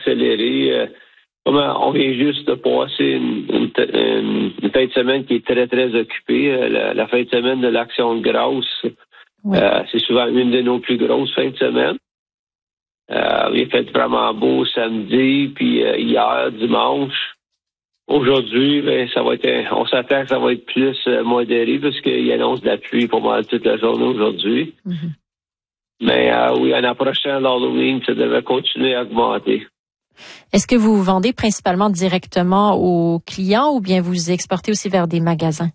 accéléré. On vient juste de passer une fin de semaine qui est très, très occupée. La fin de semaine de l'Action de grâce, c'est souvent une de nos plus grosses fins de semaine. Il a fait vraiment beau samedi, puis hier, dimanche. Aujourd'hui, ça va être, on s'attend que ça va être plus modéré parce qu'il annonce de la pluie pour moi toute la journée aujourd'hui. Mm-hmm. Mais oui, en approchant l'Halloween, ça devrait continuer à augmenter. Est-ce que vous vendez principalement directement aux clients ou bien vous exportez aussi vers des magasins?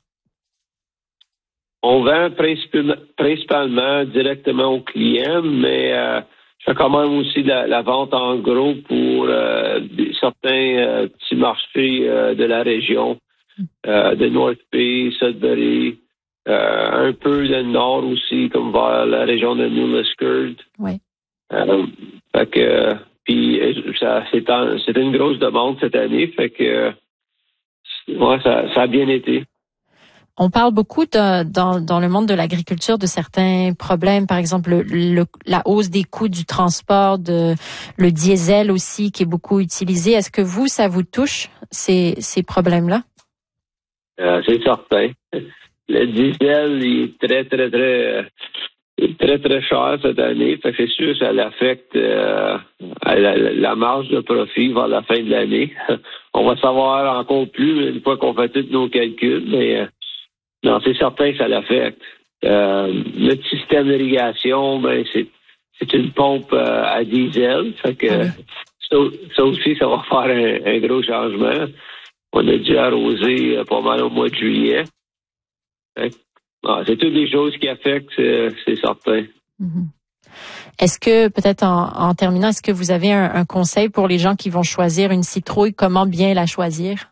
On vend principalement directement aux clients, mais je fais quand même aussi la vente en gros pour certains petits marchés de la région, de North Bay, Sudbury, un peu dans le nord aussi, comme vers la région de New Liskeard. Oui. Fait que puis c'était une grosse demande cette année, fait que ça a bien été. On parle beaucoup dans le monde de l'agriculture de certains problèmes, par exemple la hausse des coûts du transport, le diesel aussi qui est beaucoup utilisé. Est-ce que ça vous touche ces problèmes-là? C'est certain. Le diesel il est très, très, très très, très cher cette année. Fait que c'est sûr que ça l'affecte la marge de profit vers la fin de l'année. On va savoir encore plus une fois qu'on fait tous nos calculs, mais non, c'est certain que ça l'affecte. Notre système d'irrigation, c'est une pompe à diesel. Fait que ça aussi, ça va faire un gros changement. On a dû arroser pas mal au mois de juillet. C'est toutes des choses qui affectent, c'est certain. Mm-hmm. Est-ce que, peut-être en terminant, est-ce que vous avez un conseil pour les gens qui vont choisir une citrouille? Comment bien la choisir?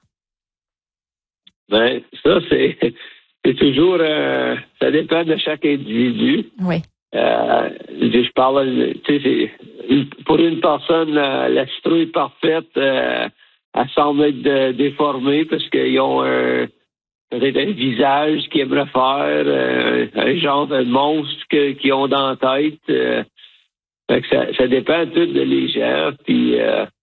Ça, c'est toujours, ça dépend de chaque individu. Oui. Je parle, tu sais, pour une personne, la citrouille parfaite, elle semble être déformée parce qu'ils ont peut-être un visage qu'ils aimeraient faire, un genre de monstre qu'ils ont dans la tête. Fait que ça dépend tout de les gens. Puis,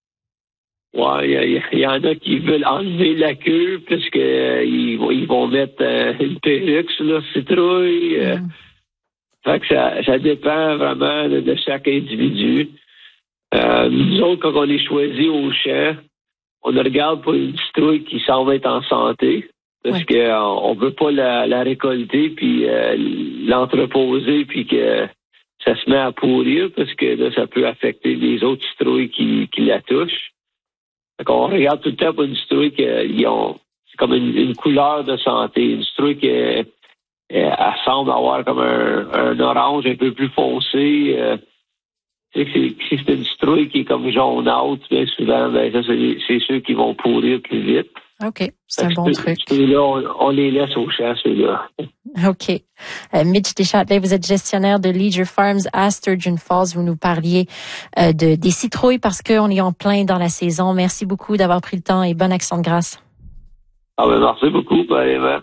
il y en a qui veulent enlever la queue parce que ils vont mettre une perruque sur leur citrouille. Fait que ça dépend vraiment de chaque individu. Nous autres, quand on est choisi au champ, on regarde pour une citrouille qui semble être en santé. Parce qu'on veut pas la récolter puis l'entreposer puis que ça se met à pourrir parce que là, ça peut affecter les autres citrouilles qui la touchent. Fait qu'on regarde tout le temps pour une citrouille c'est comme une couleur de santé. Une citrouille qui elle semble avoir comme un orange un peu plus foncé. Si c'est une citrouille qui est comme jaunâtre, bien souvent, ça, c'est ceux qui vont pourrir plus vite. OK, c'est un bon truc. Ceux-là, on les laisse au champ, ceux-là. OK. Mitch Deschâtelet, vous êtes gestionnaire de Leisure Farms à Sturgeon Falls. Vous nous parliez des citrouilles parce qu'on est en plein dans la saison. Merci beaucoup d'avoir pris le temps et bonne action de grâce. Merci beaucoup, Marie-Hélène.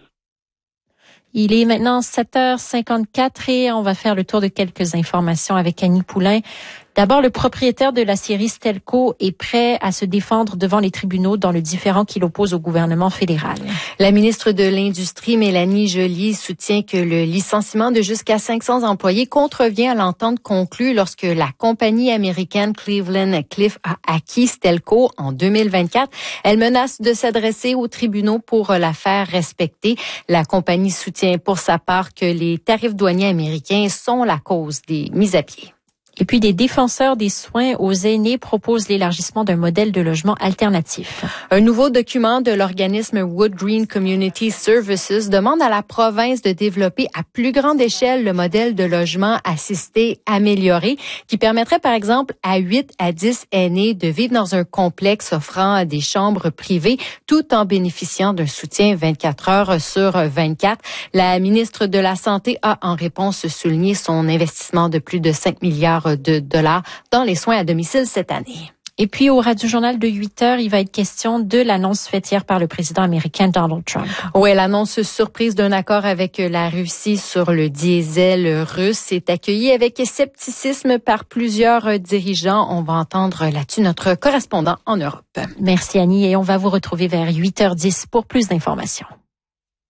Il est maintenant 7h54 et on va faire le tour de quelques informations avec Annie Poulain. D'abord, le propriétaire de la scierie Stelco est prêt à se défendre devant les tribunaux dans le différend qui l'oppose au gouvernement fédéral. La ministre de l'Industrie, Mélanie Joly, soutient que le licenciement de jusqu'à 500 employés contrevient à l'entente conclue lorsque la compagnie américaine Cleveland-Cliffs a acquis Stelco en 2024. Elle menace de s'adresser aux tribunaux pour la faire respecter. La compagnie soutient pour sa part que les tarifs douaniers américains sont la cause des mises à pied. Et puis, des défenseurs des soins aux aînés proposent l'élargissement d'un modèle de logement alternatif. Un nouveau document de l'organisme Wood Green Community Services demande à la province de développer à plus grande échelle le modèle de logement assisté amélioré qui permettrait, par exemple, à 8 à 10 aînés de vivre dans un complexe offrant des chambres privées tout en bénéficiant d'un soutien 24 heures sur 24. La ministre de la Santé a, en réponse, souligné son investissement de plus de 5 milliards de dollars dans les soins à domicile cette année. Et puis, au Radio-Journal de 8 heures, il va être question de l'annonce faite hier par le président américain Donald Trump. Oui, l'annonce surprise d'un accord avec la Russie sur le diesel russe est accueillie avec scepticisme par plusieurs dirigeants. On va entendre là-dessus notre correspondant en Europe. Merci Annie et on va vous retrouver vers 8h10 pour plus d'informations.